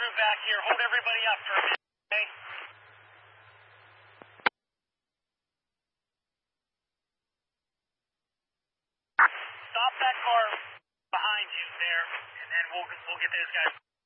crew back here. Hold everybody up for a minute, okay? Stop that car behind you there, and then we'll get those guys.